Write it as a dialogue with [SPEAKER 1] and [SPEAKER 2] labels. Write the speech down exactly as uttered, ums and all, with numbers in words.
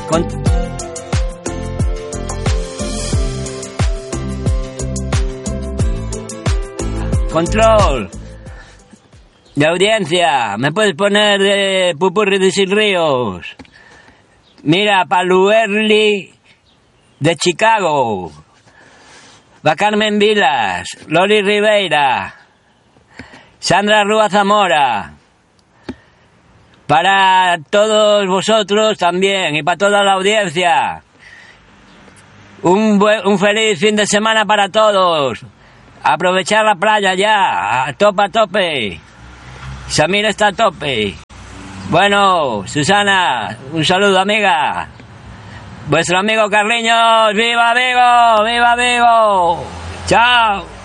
[SPEAKER 1] Con... Control de audiencia, ¿me puedes poner de Pupurri de Sin Ríos? Mira, Palu Early de Chicago, va Carmen Vilas, Loli Ribeira, Sandra Rúa Zamora, para todos vosotros también y para toda la audiencia. Un, buen, un feliz fin de semana para todos. Aprovechar la playa ya, a tope a tope. Samir está a tope. Bueno, Susana, un saludo, amiga. Vuestro amigo Carliños, ¡viva Vigo! ¡Viva Vigo! ¡Chao!